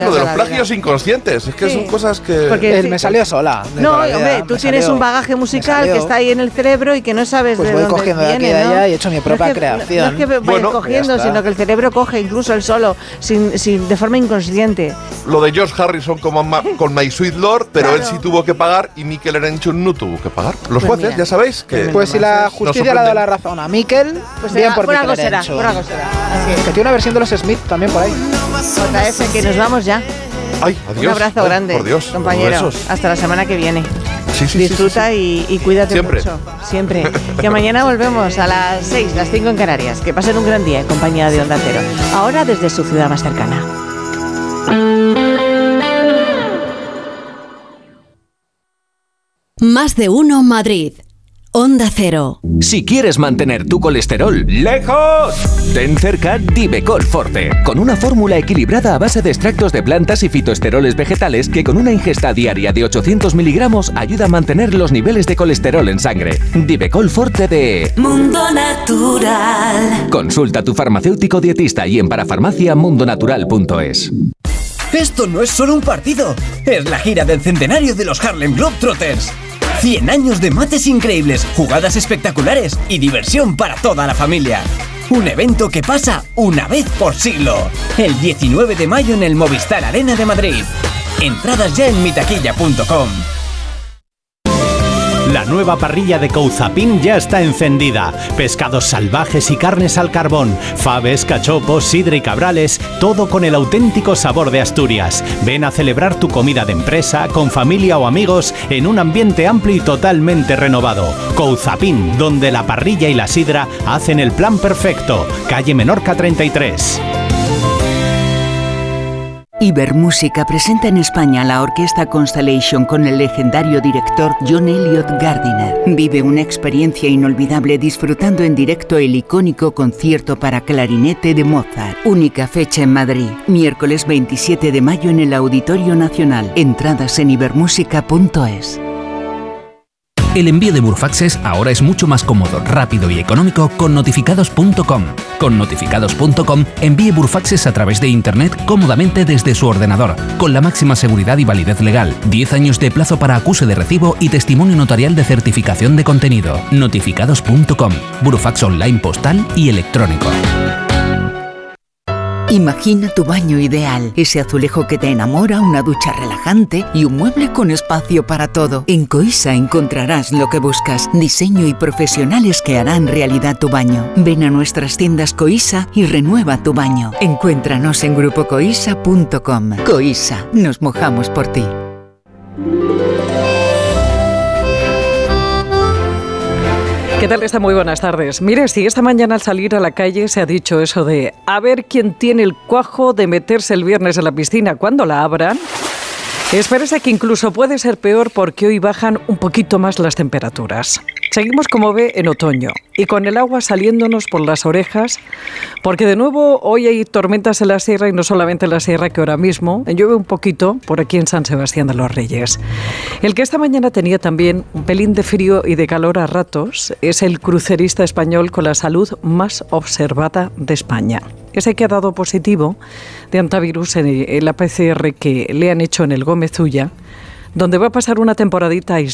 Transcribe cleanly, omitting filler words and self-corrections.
Lo de los plagios inconscientes, es que son cosas que... Porque me salió sola. No, hombre, tú tienes un bagaje musical que está ahí en el cerebro y que no sabes pues de voy dónde cogiendo viene, de aquí y de ¿no? allá y he hecho mi propia creación. No es que vayas cogiendo, sino que el cerebro coge incluso él solo, de forma inconsciente. Lo de George Harrison con My Sweet Lord, pero él sí tuvo que pagar y Mikel Erenchun no tuvo que pagar. Los jueces, mira, ya sabéis que... Pues si la justicia le ha dado la razón a Mikel, pues bien por Mikel Erenchun. Que tiene una versión de los Smith también por ahí. JF, que nos vamos ya. Ay, adiós. Un abrazo grande, por Dios, compañero. Hasta la semana que viene. Sí, disfruta y cuídate mucho. Siempre. Que mañana volvemos a las 6, las 5 en Canarias. Que pasen un gran día en compañía de Onda Cero. Ahora desde su ciudad más cercana. Más de uno Madrid. Onda Cero. Si quieres mantener tu colesterol lejos, ten cerca Divecol Forte, con una fórmula equilibrada a base de extractos de plantas y fitoesteroles vegetales que con una ingesta diaria de 800 miligramos ayuda a mantener los niveles de colesterol en sangre. Divecol Forte de Mundo Natural. Consulta a tu farmacéutico dietista y en parafarmacia.mundonatural.es. Esto no es solo un partido, es la gira del centenario de los Harlem Globetrotters. 100 años de mates increíbles, jugadas espectaculares y diversión para toda la familia. Un evento que pasa una vez por siglo. El 19 de mayo en el Movistar Arena de Madrid. Entradas ya en mitaquilla.com. La nueva parrilla de Couzapin ya está encendida. Pescados salvajes y carnes al carbón, faves, cachopos, sidra y cabrales, todo con el auténtico sabor de Asturias. Ven a celebrar tu comida de empresa, con familia o amigos, en un ambiente amplio y totalmente renovado. Couzapin, donde la parrilla y la sidra hacen el plan perfecto. Calle Menorca 33. Ibermúsica presenta en España la Orquesta Constellation con el legendario director John Elliott Gardiner. Vive una experiencia inolvidable disfrutando en directo el icónico concierto para clarinete de Mozart. Única fecha en Madrid, miércoles 27 de mayo en el Auditorio Nacional. Entradas en ibermúsica.es. El envío de Burfaxes ahora es mucho más cómodo, rápido y económico con notificados.com. Con notificados.com envíe Burfaxes a través de internet cómodamente desde su ordenador, con la máxima seguridad y validez legal, 10 años de plazo para acuse de recibo y testimonio notarial de certificación de contenido. Notificados.com, Burfax online postal y electrónico. Imagina tu baño ideal, ese azulejo que te enamora, una ducha relajante y un mueble con espacio para todo. En Coisa encontrarás lo que buscas, diseño y profesionales que harán realidad tu baño. Ven a nuestras tiendas Coisa y renueva tu baño. Encuéntranos en grupocoisa.com. Coisa, nos mojamos por ti. ¿Qué tal está? Muy buenas tardes. Mire, si esta mañana al salir a la calle se ha dicho eso de a ver quién tiene el cuajo de meterse el viernes en la piscina cuando la abran, espérese que incluso puede ser peor porque hoy bajan un poquito más las temperaturas. Seguimos, como ve, en otoño y con el agua saliéndonos por las orejas, porque de nuevo hoy hay tormentas en la sierra y no solamente en la sierra, que ahora mismo llueve un poquito por aquí en San Sebastián de los Reyes. El que esta mañana tenía también un pelín de frío y de calor a ratos es el crucerista español con la salud más observada de España. Ese que ha dado positivo de antivirus en la PCR que le han hecho en el Gómez Ulla, donde va a pasar una temporadita aislada.